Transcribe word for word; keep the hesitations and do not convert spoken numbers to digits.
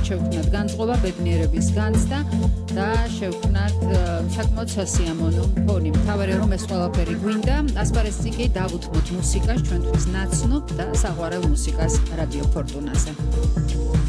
შევქმნათ განწყობა, ბედნიერების განცდა და შევქმნათ საკმაოდ სასიამოვნო ფონი. მთავარი რომ ეს ყველაფერი გვინდა, ასპარეზი კი დავუთმოთ მუსიკას ჩვენთვის ნაცნობ და საყვარელ მუსიკას რადიო ფორტუნაზე.